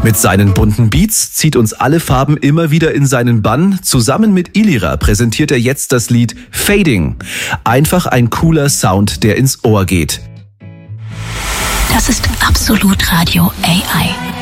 Mit seinen bunten Beats zieht uns alle Farben immer wieder in seinen Bann. Zusammen mit Ilira präsentiert er jetzt das Lied Fading. Einfach ein cooler Sound, der ins Ohr geht. Das ist Absolut Radio AI.